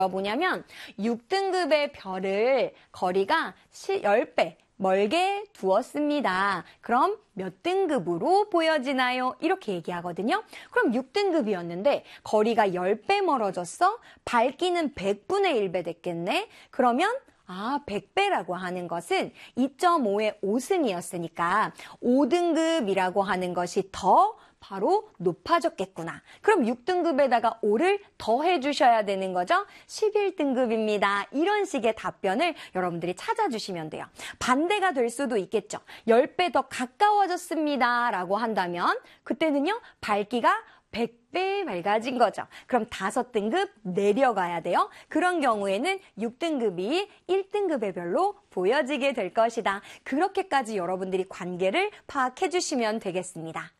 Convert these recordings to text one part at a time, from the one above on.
뭐냐면 6등급의 별을 거리가 10배 멀게 두었습니다. 그럼 몇 등급으로 보여지나요? 이렇게 얘기하거든요. 그럼 6등급이었는데 거리가 10배 멀어졌어? 밝기는 100분의 1배 됐겠네? 그러면 100배라고 하는 것은 2.5의 5승이었으니까 5등급이라고 하는 것이 더 바로 높아졌겠구나. 그럼 6등급에다가 5를 더해 주셔야 되는 거죠. 11등급입니다. 이런 식의 답변을 여러분들이 찾아주시면 돼요. 반대가 될 수도 있겠죠. 10배 더 가까워졌습니다. 라고 한다면 그때는요. 밝기가 100배 밝아진 거죠. 그럼 5등급 내려가야 돼요. 그런 경우에는 6등급이 1등급의 별로 보여지게 될 것이다. 그렇게까지 여러분들이 관계를 파악해 주시면 되겠습니다.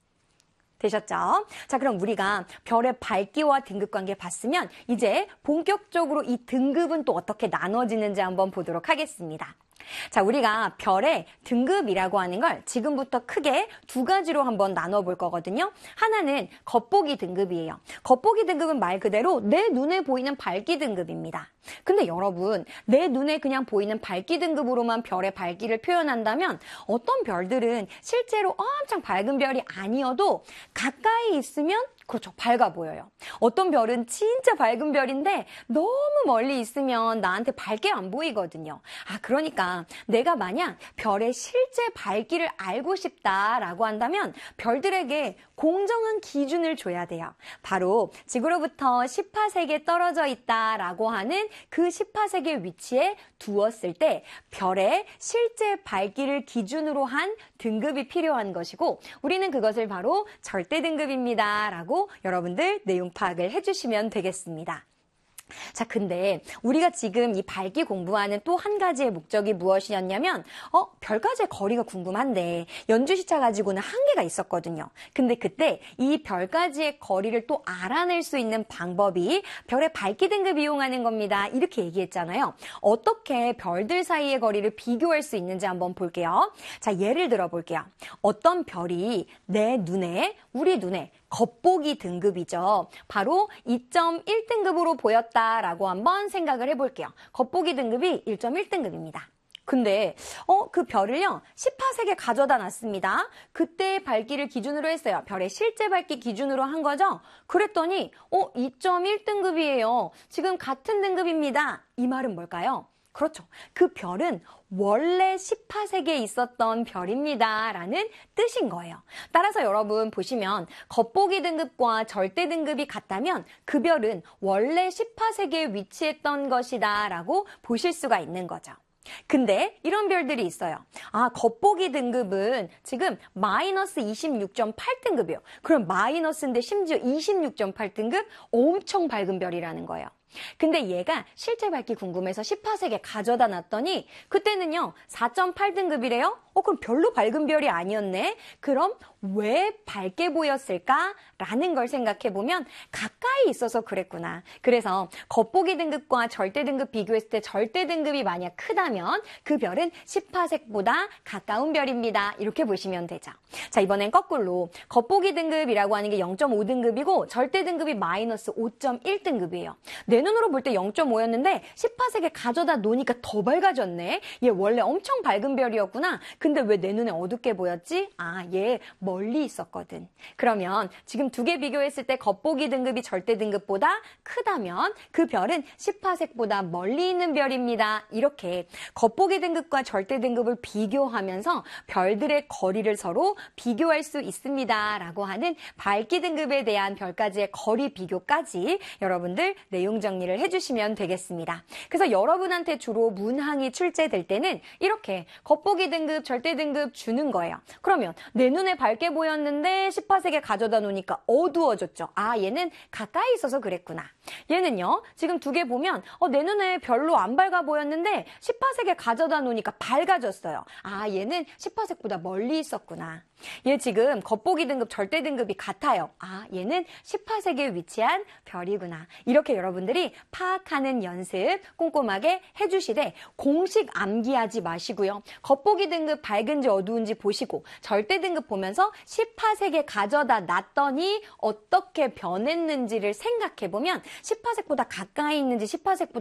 되셨죠? 자, 그럼 우리가 별의 밝기와 등급 관계 봤으면 이제 본격적으로 이 등급은 또 어떻게 나눠지는지 한번 보도록 하겠습니다. 자, 우리가 별의 등급이라고 하는 걸 지금부터 크게 두 가지로 한번 나눠볼 거거든요. 하나는 겉보기 등급이에요. 겉보기 등급은 말 그대로 내 눈에 보이는 밝기 등급입니다. 근데 여러분, 내 눈에 그냥 보이는 밝기 등급으로만 별의 밝기를 표현한다면 어떤 별들은 실제로 엄청 밝은 별이 아니어도 가까이 있으면 그렇죠. 밝아 보여요. 어떤 별은 진짜 밝은 별인데 너무 멀리 있으면 나한테 밝게 안 보이거든요. 그러니까 내가 만약 별의 실제 밝기를 알고 싶다라고 한다면 별들에게 공정한 기준을 줘야 돼요. 바로 지구로부터 10파세기 떨어져 있다라고 하는 그 10파세기 위치에 두었을 때 별의 실제 밝기를 기준으로 한 등급이 필요한 것이고 우리는 그것을 바로 절대 등급입니다. 라고 여러분들 내용 파악을 해주시면 되겠습니다. 자, 근데 우리가 지금 이 밝기 공부하는 또 한 가지의 목적이 무엇이었냐면 별까지의 거리가 궁금한데 연주시차 가지고는 한계가 있었거든요. 근데 그때 이 별까지의 거리를 또 알아낼 수 있는 방법이 별의 밝기 등급 이용하는 겁니다. 이렇게 얘기했잖아요. 어떻게 별들 사이의 거리를 비교할 수 있는지 한번 볼게요. 자, 예를 들어 볼게요. 어떤 별이 내 눈에, 우리 눈에 겉보기 등급이죠. 바로 2.1등급으로 보였다라고 한번 생각을 해볼게요. 겉보기 등급이 1.1등급입니다. 근데 그 별을요 10파세기 가져다 놨습니다. 그때의 밝기를 기준으로 했어요. 별의 실제 밝기 기준으로 한 거죠. 그랬더니 2.1등급이에요. 지금 같은 등급입니다. 이 말은 뭘까요? 그렇죠. 그 별은 원래 10파세기에 있었던 별입니다. 라는 뜻인 거예요. 따라서 여러분 보시면 겉보기 등급과 절대 등급이 같다면 그 별은 원래 10파세기에 위치했던 것이다 라고 보실 수가 있는 거죠. 근데 이런 별들이 있어요. 겉보기 등급은 지금 마이너스 26.8등급이에요. 그럼 마이너스인데 심지어 26.8등급? 엄청 밝은 별이라는 거예요. 근데 얘가 실제 밝기 궁금해서 10파세기에 가져다 놨더니 그때는요 4.8등급이래요? 그럼 별로 밝은 별이 아니었네? 그럼 왜 밝게 보였을까? 라는 걸 생각해보면 가까이 있어서 그랬구나. 그래서 겉보기 등급과 절대 등급 비교했을 때 절대 등급이 만약 크다면 그 별은 10파섹보다 가까운 별입니다. 이렇게 보시면 되죠. 자, 이번엔 거꾸로 겉보기 등급이라고 하는 게 0.5등급이고 절대 등급이 마이너스 5.1등급이에요. 내 눈으로 볼 때 0.5였는데 10파섹에 가져다 놓으니까 더 밝아졌네. 얘 원래 엄청 밝은 별이었구나. 근데 왜 내 눈에 어둡게 보였지? 얘 멀리 있었거든. 그러면 지금 두 개 비교했을 때 겉보기 등급이 절대 등급보다 크다면 그 별은 10파섹보다 멀리 있는 별입니다. 이렇게 겉보기 등급과 절대 등급을 비교하면서 별들의 거리를 서로 비교할 수 있습니다. 라고 하는 밝기 등급에 대한 별까지의 거리 비교까지 여러분들 내용 정리를 해주시면 되겠습니다. 그래서 여러분한테 주로 문항이 출제될 때는 이렇게 겉보기 등급, 절대 등급 주는 거예요. 그러면 내 눈에 밝게 보였는데 10파섹에 가져다 놓으니까 어두워졌죠. 얘는 가까이 있어서 그랬구나. 얘는요, 지금 두 개 보면 내 눈에 별로 안 밝아 보였는데 10파섹에 가져다 놓으니까 밝아졌어요. 얘는 10파섹보다 멀리 있었구나. 얘 지금 겉보기 등급, 절대 등급이 같아요. 아, 얘는 18세기에 위치한 별이구나. 이렇게 여러분들이 파악하는 연습 꼼꼼하게 해주시되 공식 암기하지 마시고요. 겉보기 등급 밝은지 어두운지 보시고 절대 등급 보면서 18색에 가져다 놨더니 어떻게 변했는지를 생각해보면 18색보다 가까이 있는지 18색보다